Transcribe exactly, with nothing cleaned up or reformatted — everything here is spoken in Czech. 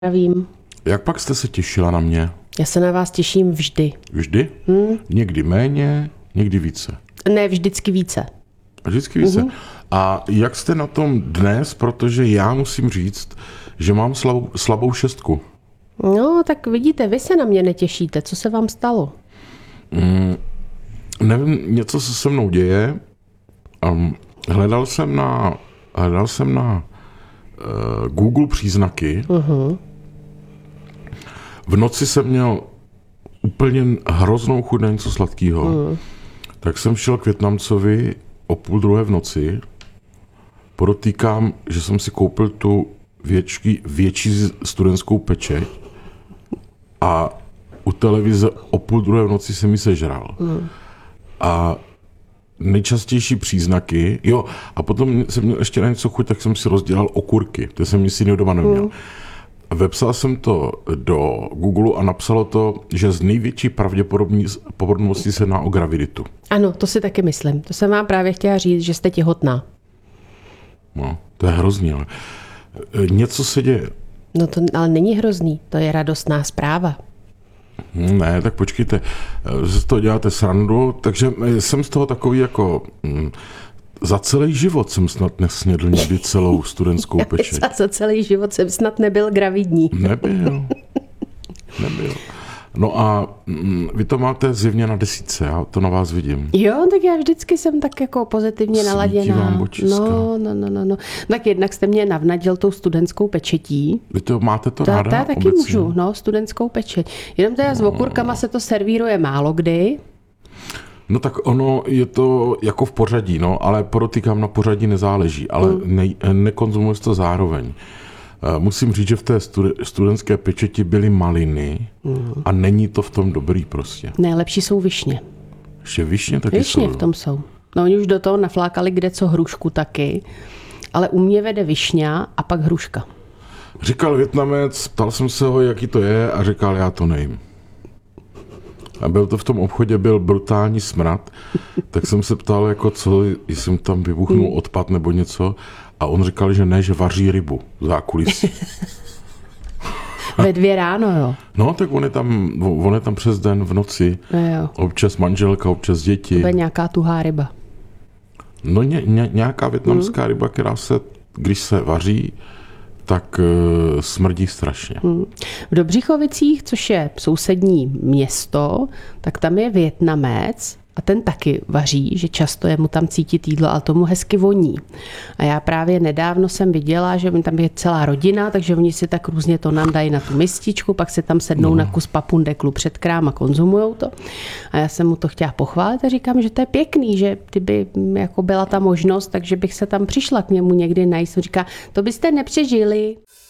Zdravím. Jak pak jste se těšila na mě? Já se na vás těším vždy. Vždy? Hmm. Někdy méně, někdy více. Ne, vždycky více. Vždycky více. Mhm. A jak jste na tom dnes, protože já musím říct, že mám slabou, slabou šestku. No, tak vidíte, vy se na mě netěšíte. Co se vám stalo? Mm, nevím, něco se se mnou děje. Um, hledal jsem na, hledal jsem na uh, Google příznaky. Uh-huh. V noci jsem měl úplně hroznou chuť na něco sladkého. Uh-huh. Tak jsem šel k Vietnamcovi o půl druhé v noci. Podotýkám, že jsem si koupil tu větší, větší studentskou pečeť a u televize o půl druhé v noci jsem ji sežral. Mm. A nejčastější příznaky, jo, a potom jsem měl ještě na něco chuť, tak jsem si rozdělal okurky, to jsem nic jiného doma neměl. Mm. Vepsal jsem to do Google a napsalo to, že z největší pravděpodobností se jedná o graviditu. Ano, to si taky myslím. To jsem vám právě chtěla říct, že jste těhotná. No, to je hrozný, ale něco se děje. No to ale není hrozný, to je radostná zpráva. Ne, tak počkejte, z toho děláte srandu, takže jsem z toho takový jako... Hm, za celý život jsem snad nesnědl někdy celou studentskou pečeť. za, za celý život jsem snad nebyl gravidní. Nebyl. Nebyl. No a mm, vy to máte zjevně na desítce, já to na vás vidím. Jo, tak já vždycky jsem tak jako pozitivně naladěná. Svítí vám očiska. No, no, no, no, no. Tak jednak jste mě navnadil tou studentskou pečetí. Vy to máte to Ta, ráda? Ta taky obecně? můžu, no, studentskou pečeť. Jenom teda no. S okurkama se to servíruje málo kdy. No tak ono je to jako v pořadí, no, ale podotýkám, na pořadí nezáleží, ale mm. ne, nekonzumuje to zároveň. Musím říct, že v té studentské pečeti byly maliny mm. a není to v tom dobrý prostě. Ne, lepší jsou višně. Ještě višně taky višně jsou. Višně v tom jsou. No oni už do toho naflákali kde co hrušku taky, ale u mě vede višňa a pak hruška. Říkal Vietnamec, ptal jsem se ho, jaký to je a říkal, já to nejím. A byl to v tom obchodě, byl brutální smrad, tak jsem se ptal, jako co, jestli tam vybuchnul mm. odpad nebo něco. A on říkal, že ne, že vaří rybu v zákulisí. Ve dvě ráno, jo? No, tak on je tam, on je tam přes den v noci. No, jo. Občas manželka, občas děti. To je nějaká tuhá ryba. No, ně, ně, nějaká vietnamská mm. ryba, která se, když se vaří, tak uh, smrdí strašně. Hmm. V Dobřichovicích, což je sousední město, tak tam je Vietnamec a ten taky vaří, že často je mu tam cítit jídlo, ale tomu hezky voní. A já právě nedávno jsem viděla, že tam je celá rodina, takže oni si tak různě to nám dají na tu mističku, pak si tam sednou no. na kus papundeklu před krám a konzumujou to. A já jsem mu to chtěla pochválit a říkám, že to je pěkný, že kdyby jako byla ta možnost, takže bych se tam přišla k němu někdy najít. On říká, to byste nepřežili.